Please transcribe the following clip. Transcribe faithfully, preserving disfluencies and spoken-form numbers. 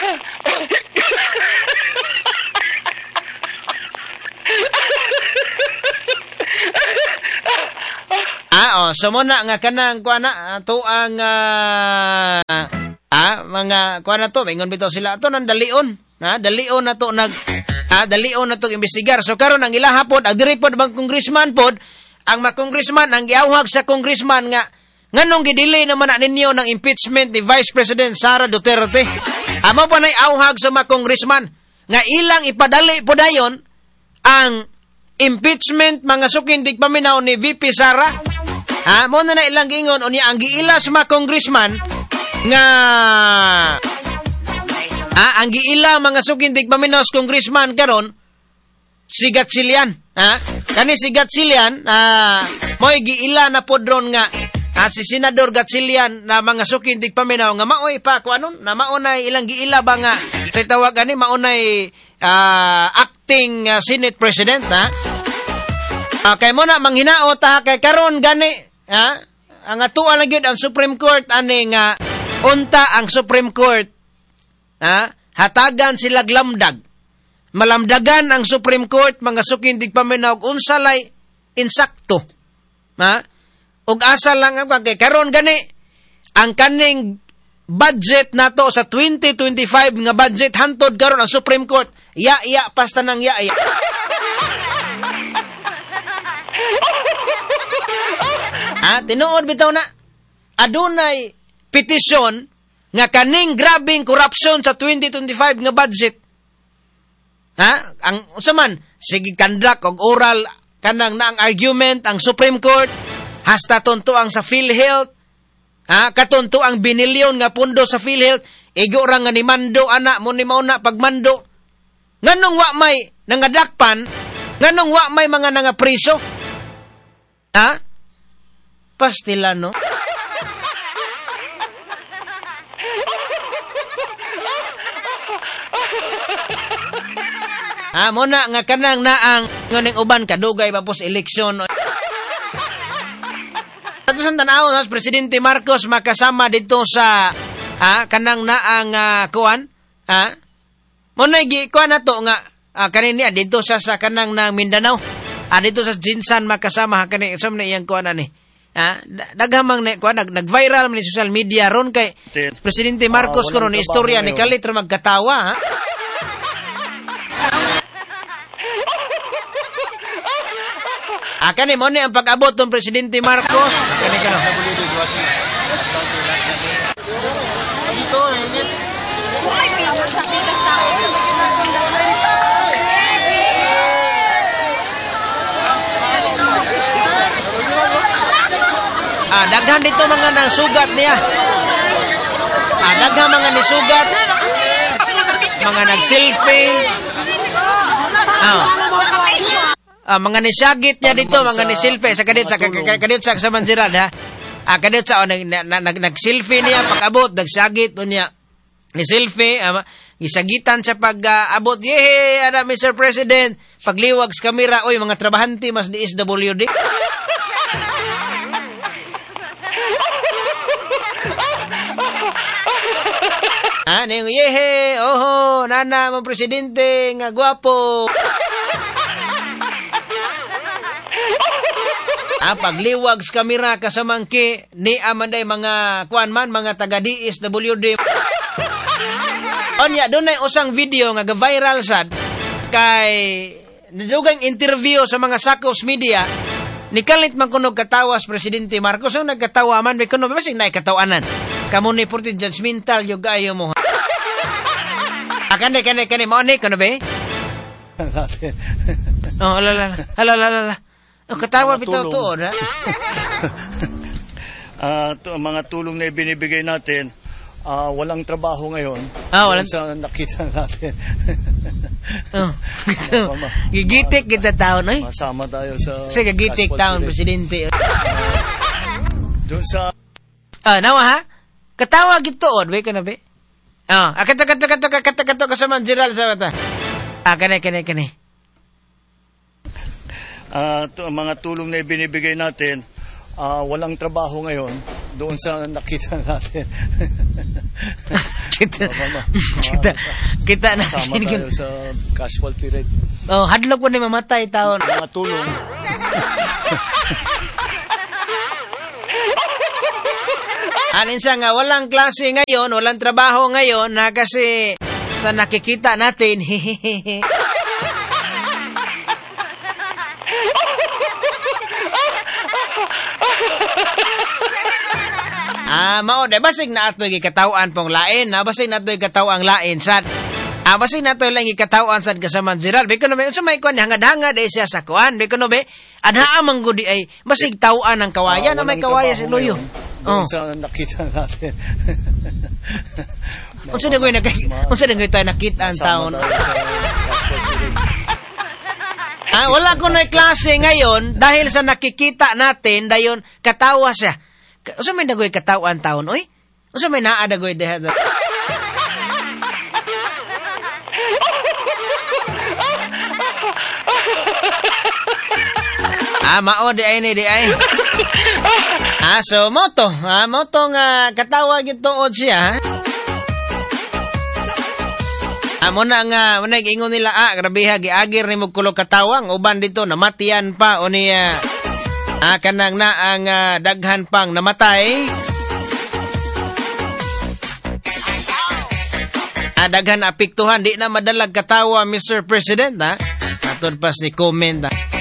Ah, oh, so muna nga kanang kuha na, ito ang, uh, ah, mga, kuha na to, mingon bitaw sila, ito nang dalion, ha, dalion na to, nag, ah, dalion na to imbestigar. So, karon ang ilaha pod, ang diripod bang congressman pod, ang mga congressman, ang giawhag sa congressman nga, nganong gidili naman na ninyo ng impeachment ni Vice President Sara Duterte. Amo pa na'y awhag sa mga congressman, nga ilang ipadali po dayon, ang impeachment mga sukindig paminaw ni V P Sara. Ha, mo na na ilang gingon o niya ang giila sa mga congressman nga ha, ang giila mga sukindig paminaw sa congressman karon si Gatchalian. Ha, kani si Gatchalian ah, mo'y giila na podron nga ah, si Senador Gatchalian na mga sukindig paminaw nga maoy pa kuanon na maunay ilang giila ba nga sa tawag ani maunay ah, acting uh, Senate President. Ha, ah, kay mo na manghinaot ha kay karon gani. Ha? Ang atuwa lang yun, ang Supreme Court, ani nga, unta ang Supreme Court, ha? Hatagan sila glamdag. Malamdagan ang Supreme Court, mga sukindig paminaw, unsalay, insakto. Ha? Ug asa lang ang kay karon gani, ang kaning budget nato sa twenty twenty-five nga budget, hantod karon ang Supreme Court, iya-iya, pasta nang iya-iya. Ah, tinuod bitaw na adunay petisyon nga kaning grabing corruption sa twenty twenty-five nga budget. Ha? Ang usaman sige kandak og oral kanang na ang argument ang Supreme Court hasta tuntuang sa PhilHealth. Ha? Katunto ang binilyon nga pundo sa PhilHealth igo ra nga ni mando ana mo ni mauna pagmando. Nganong wa may nangadakpan? Nganong wa may mga nangapriso? Ha? Pastilano. Ah, muna nga kanang naang nguning uban kadugay pa pos eleksyon. Ato sa tanaw sa Presidente Marcos makasama dito sa ah, kanang naang uh, kuan, ha? Muna gi kuan nato nga ah, kanini dito sa sa kanang nang Mindanao. Ah, dito sa Jinsan makasama kani som na iyang kuan ani. Ah, daghamang ne kuan nag nag-viral man ni social media ron kay Presidente Marcos uh, karon istorya ni kalit ra magkatawa, ha. Ah, kani mo ni ang pag-abot ng Presidente Marcos. Kani kano. Dito, init. Ah, daghan dito mga nang sugat niya. Ah, daghan mga ni sugat. Mga nag-selfie. Ah. Ah, mga ni sagit niya dito, mga ni selfie sa kadit sa kadit sa sa Manjiran, ha. Ah, kadit sa nag nag-selfie niya pag-abot, nagsagit niya. Ni selfie, ah, gisagitan sa pag-abot. Yehe, ana Mister President, pagliwag sa kamera, oy mga trabahante mas D S W D. Ah, ning yehe, oho, nana mo presidente nga gwapo. Ah, pagliwag sa kamera kasamangki ni amanday mga kuan man mga taga D S W D. Onya dunay usang video nga ga-viral sad kay nadugang interview sa mga sakos media ni kalit man kuno katawas Presidente Marcos ang nagkatawa man may kuno basig nay katawanan. Kamo ni porti judgmental yo gayo mo. Akan kane kane mo ni kuno be? Oh, la la la la la la. Oh, katawa bitaw to, ha? Ah, uh, to, mga tulong na ibinibigay natin, uh, walang trabaho ngayon. Ah, walang sa nakita natin. Oh, ito. Gigitik kita taon, ay? Masama tayo sa... Kasi gigitik taon, Presidente. Doon sa... Ah, nawa ha? Katawa gito, od, be, ka na, be? Ah, kato, kato, kato, kato, kato, kasaman, Gerald, sa mata. Ah, kanay, kanay, kanay. Uh, to, mga tulong na ibinibigay natin, uh, walang trabaho ngayon doon sa nakita natin. kita, Mama, kita, kita na. Sama tayo sa casualty rate. Oh, hadlok po na mamatay taon. Mga tulong. Anin siya nga, walang klase ngayon, walang trabaho ngayon, na kasi sa nakikita natin, hehehe. Ah, mao de basig na atoy gikatawan pong lain, na basig na atoy katawang lain sad. Ah, basig na atoy lang gikatawan sad kasaman Gerald. Biko no be unsa may kuan hangad-hangad ay siya sa kuan. Biko no be adhaa man gudi ay basig tawaan ang kawayan, Ah, na may walang kawaya trabaho si Loyo. ngayon. Doon Oh. sa nakita natin. Unsa na goy nakay unsa na goy tayo nakita ang taon. Sama tayo sa casualty rate. Ah, wala ko na klase ngayon dahil sa nakikita natin dayon katawa siya. Ka- Unsa may dagoy katawan taon oy? Unsa may naa dagoy deha? Ah, mao di ay ni di ay. Ah, so moto, ah moto nga katawa gyud tuod siya. ha? Amo na nga, muna ingon nila, ah, grabe ha, giagir ni mo kulo katawang, uban dito, namatian pa, o niya, ah, kanang na ang ah, daghan pang namatay. Ah, daghan apiktuhan, di na madalag katawa, Mister President, ha? Atod pa si comment, ha?